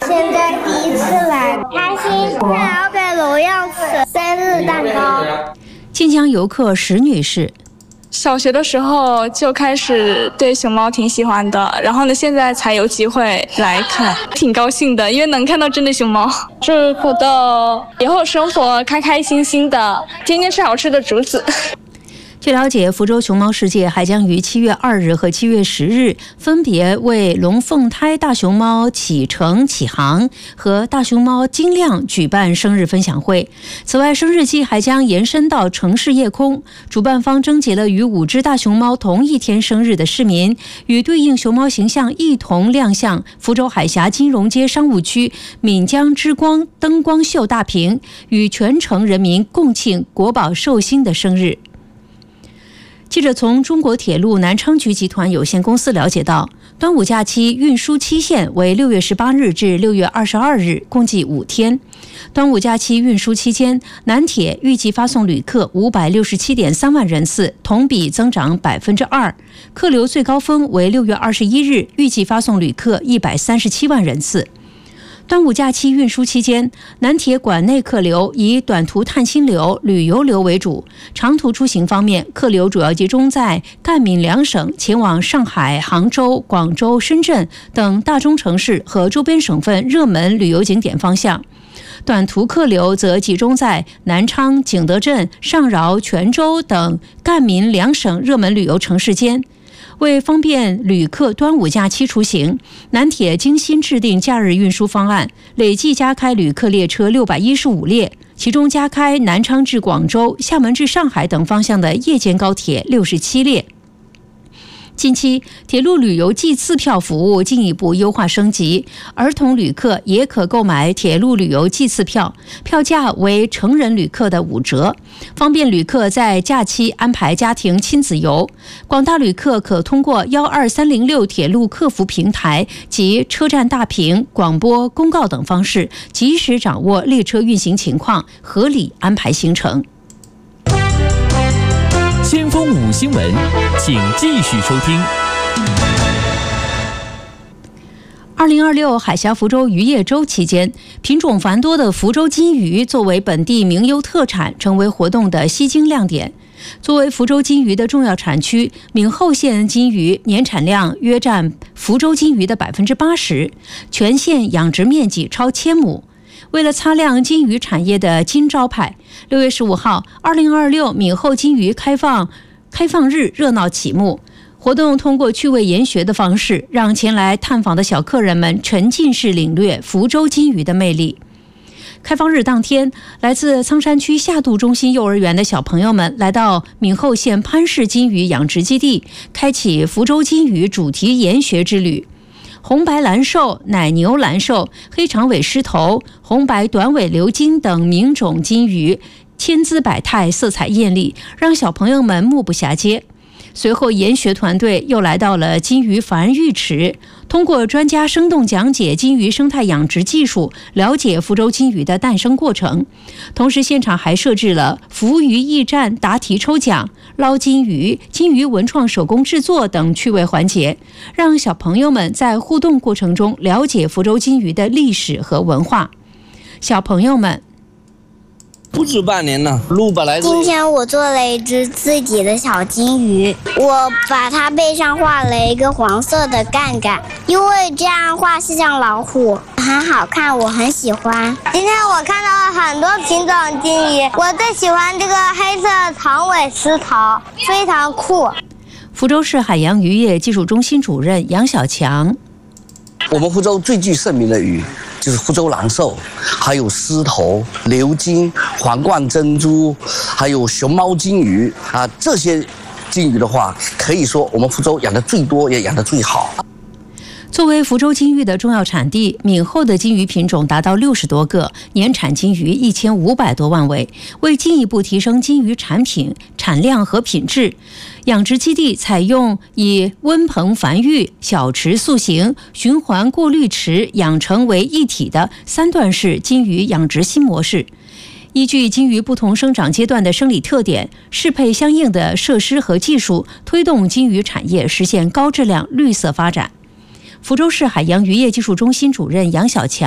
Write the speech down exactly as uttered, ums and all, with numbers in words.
现在第一次来，开心，还要给罗耀吃生日蛋糕。 晋江游客石女士。 小学的时候就开始对熊猫挺喜欢的，然后呢，现在才有机会来看，挺高兴的，因为能看到真的熊猫。祝蝌蚪以后生活开开心心的，天天吃好吃的竹子。 据了解，福州熊猫世界还将于七月二日和七月十日分别为龙凤胎大熊猫启程启航和大熊猫晶亮举办生日分享会。此外，生日季还将延伸到城市夜空，主办方征集了与五只大熊猫同一天生日的市民，与对应熊猫形象一同亮相福州海峡金融街商务区闽江之光灯光秀大屏，与全城人民共庆国宝寿星的生日。记者从中国铁路南昌局集团有限公司了解到，端午假期运输期限为六月十八日至六月二十二日，共计五天。端午假期运输期间，南铁预计发送旅客五百六十七点三万人次，同比增长百分之二。客流最高峰为六月二十一日，预计发送旅客一百三十七万人次。端午假期运输期间，南铁管内客流以短途探亲流、旅游流为主；长途出行方面，客流主要集中在赣闽两省前往上海、杭州、广州、深圳等大中城市和周边省份热门旅游景点方向。短途客流则集中在南昌、景德镇、上饶、泉州等赣闽两省热门旅游城市间。为方便旅客端午假期出行，南铁精心制定假日运输方案，累计加开旅客列车六百一十五列，其中加开南昌至广州、厦门至上海等方向的夜间高铁六十七列。近期，铁路旅游季次票服务进一步优化升级，儿童旅客也可购买铁路旅游季次票，票价为成人旅客的五折，方便旅客在假期安排家庭亲子游。广大旅客可通过一二三零六铁路客服平台及车站大屏、广播、公告等方式，及时掌握列车运行情况，合理安排行程。 先锋五新闻，请继续收听。 二零二六海峡福州渔业周期间，品种繁多的福州金鱼作为本地名优特产，成为活动的吸睛亮点。作为福州金鱼的重要产区，闽后县金鱼年产量约占福州金鱼的百分之八十，全县养殖面积超千亩。为了擦亮金鱼产业的金招牌，六月十五号，二零二六闽后金鱼开放开放日热闹启幕。活动通过趣味研学的方式，让前来探访的小客人们沉浸式领略福州金鱼的魅力。开放日当天，来自苍山区下渡中心幼儿园的小朋友们来到闽后县潘氏金鱼养殖基地，开启福州金鱼主题研学之旅。红白蓝瘦、奶牛蓝瘦、黑长尾狮头、红白短尾鎏金等名种金鱼，千姿百态，色彩艳丽，让小朋友们目不暇接。随后，研学团队又来到了金鱼繁育池，通过专家生动讲解金鱼生态养殖技术，了解福州金鱼的诞生过程。同时，现场还设置了福鱼驿站答题抽奖、捞金鱼、金鱼文创手工制作等趣味环节，让小朋友们在互动过程中了解福州金鱼的历史和文化。小朋友们。 不止半年了，路本来今天我做了一只自己的小金鱼，我把它背上画了一个黄色的杠杠，因为这样画是像老虎，很好看，我很喜欢。今天我看到了很多品种金鱼，我最喜欢这个黑色长尾狮头，非常酷。 福州市海洋渔业技术中心主任杨小强， 我们福州最具盛名的鱼就是福州蓝瘦，还有狮头、鎏金、皇冠珍珠，还有熊猫金鱼啊，这些金鱼的话，可以说我们福州养的最多，也养的最好。 作为福州金鱼的重要产地，闽后的金鱼品种达到六十多个，年产金鱼一千五百多万尾。为进一步提升金鱼产品产量和品质，养殖基地采用以温棚繁育、小池塑形、循环过滤池养成为一体的三段式金鱼养殖新模式。依据金鱼不同生长阶段的生理特点，适配相应的设施和技术，推动金鱼产业实现高质量绿色发展。福州市海洋渔业技术中心主任杨小强